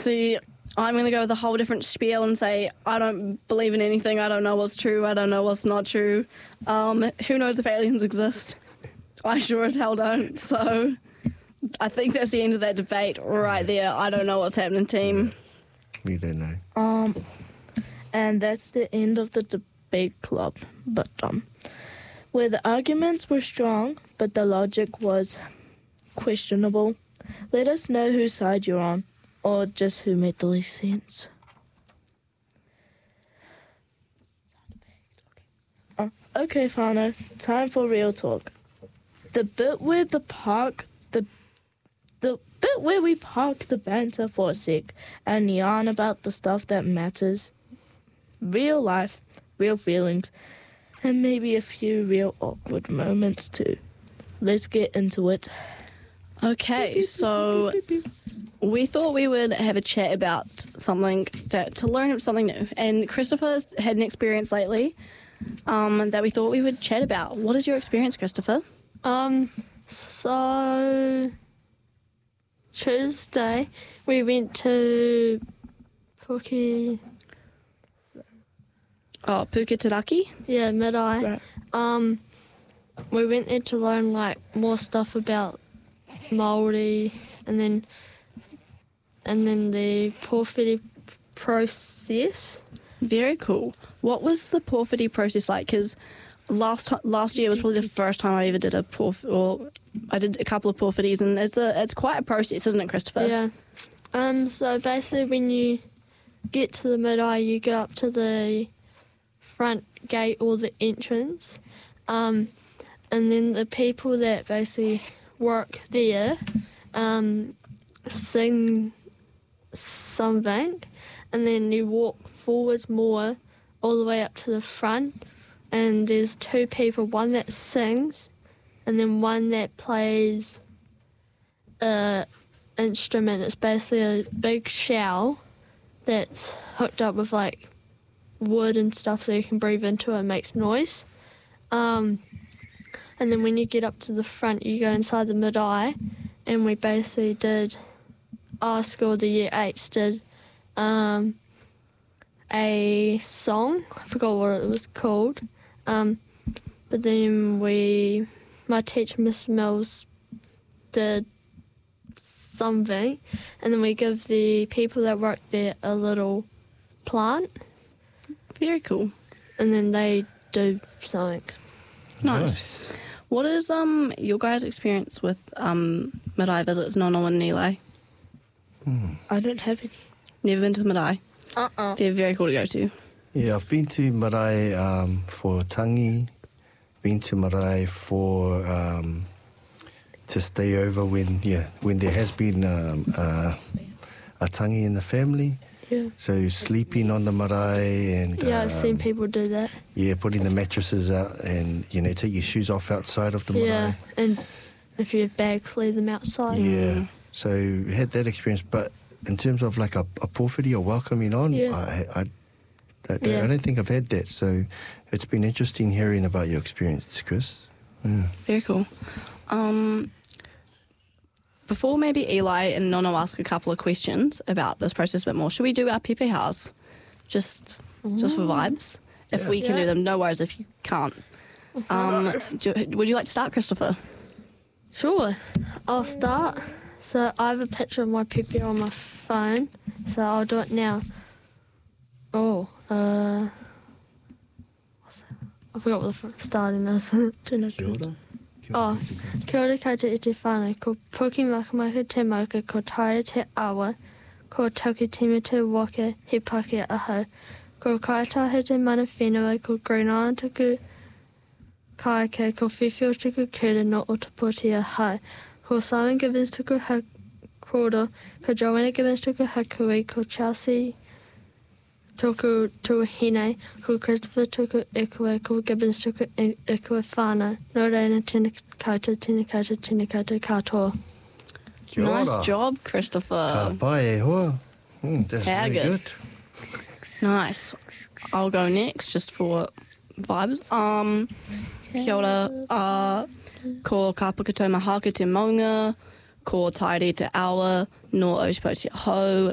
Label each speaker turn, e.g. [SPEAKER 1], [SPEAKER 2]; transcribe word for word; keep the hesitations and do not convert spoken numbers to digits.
[SPEAKER 1] See, I'm going to go with a whole different spiel and say I don't believe in anything. I don't know what's true. I don't know what's not true. Um, who knows if aliens exist? I sure as hell don't. So I think that's the end of that debate right there. I don't know what's happening, team.
[SPEAKER 2] We don't know.
[SPEAKER 3] Um, and that's the end of the debate club. But um, where the arguments were strong, but the logic was questionable. Let us know whose side you're on, or just who made the least sense. Uh, okay, Whānau, time for real talk. The bit where the park, the the bit where we park the banter for a sec and yarn about the stuff that matters. Real life, real feelings, and maybe a few real awkward moments too. Let's get into it.
[SPEAKER 1] Okay, so we thought we would have a chat about something that to learn something new. And Christopher's had an experience lately um, that we thought we would chat about. What is your experience, Christopher?
[SPEAKER 4] Um, so Tuesday we went to Puki,
[SPEAKER 1] Oh, Puketeraki?
[SPEAKER 4] yeah, Mid-Eye.
[SPEAKER 3] Right.
[SPEAKER 4] Um, we went there to learn like more stuff about Māori, and then and then the porphyry process.
[SPEAKER 1] Very cool. What was the porphyry process like? Because last ti- last year was probably the first time I ever did a porph, or I did a couple of porphyries, and it's a it's quite a process, isn't it, Christopher?
[SPEAKER 4] Yeah. Um. So basically, when you get to the Mid-Eye, you go up to the front gate or the entrance, um, and then the people that basically work there um, sing something, and then you walk forwards more all the way up to the front, and there's two people, one that sings and then one that plays a instrument. It's basically a big shell that's hooked up with like wood and stuff so you can breathe into it and makes noise. Um, and then when you get up to the front, you go inside the Mid-Eye, and we basically did, our school, the year eights, did um, a song. I forgot what it was called. Um, but then we, my teacher, Miss Mills, did something, and then we give the people that work there a little plant,
[SPEAKER 1] Very cool.
[SPEAKER 4] and then they do something.
[SPEAKER 1] Nice. What is um your guys' experience with um Mid-Eye visits, Nono and Nilai?
[SPEAKER 3] I don't have any.
[SPEAKER 1] Never been to Mid-Eye?
[SPEAKER 3] Uh-uh.
[SPEAKER 1] They're very cool to go to.
[SPEAKER 2] Yeah, I've been to Marae um, for tangi, been to Marae for um, to stay over when yeah when there has been um, uh, a tangi in the family.
[SPEAKER 4] Yeah.
[SPEAKER 2] So sleeping on the marae and
[SPEAKER 4] Yeah, I've
[SPEAKER 2] um,
[SPEAKER 4] seen people do that.
[SPEAKER 2] yeah, putting the mattresses out and you know take your shoes off outside of the marae.
[SPEAKER 4] Yeah, and if you have bags, leave them outside.
[SPEAKER 2] Yeah. So we had that experience, but in terms of like a, a porphyry or welcoming on,
[SPEAKER 4] Yeah.
[SPEAKER 2] I, I, I,
[SPEAKER 4] Yeah.
[SPEAKER 2] I don't think I've had that. So it's been interesting hearing about your experience, Chris. Yeah.
[SPEAKER 1] Very cool. Um, before maybe Eli and Nono ask a couple of questions about this process a bit more, should we do our Pepe House? Just just for vibes? If we can
[SPEAKER 4] Yeah.
[SPEAKER 1] do them, no worries if you can't. Um, do, would you like to start, Christopher?
[SPEAKER 4] Sure, I'll start. So I have a picture of my pepe on my phone, so I'll do it now. Oh, uh, what's that? I forgot what the f- starting is.
[SPEAKER 3] Tēnā koutou.
[SPEAKER 4] Oh, kia ora koutou i te whānau, ko puki makamaka te mauka, ko taia te awa, ko tauki tima te waka, he pake aho, ko kaitahe te mana whenua, ko Green Island tuku kaika, ko whiwhio tuku kura no Otaputia hai, ko Simon Gibbons tuku hakoro, ko Joanna Gibbons tuku hakui, ko Chelsea tuku tuahine, ko Christopher tuku ikue, ko Gibbons tuku i- ikue whānau. No reina tēnā koutou, tēnā koutou, tēnā koutou katoa.
[SPEAKER 2] Kia ora.
[SPEAKER 1] Nice job, Christopher.
[SPEAKER 2] Ka pai e hoa. Mm, that's
[SPEAKER 1] How
[SPEAKER 2] really
[SPEAKER 1] good.
[SPEAKER 2] good.
[SPEAKER 1] Nice. I'll go next just for vibes. Um, kia ora. Uh, ko ka pukatou mahaka te maunga, ko taere te awa, no Otaputia hou,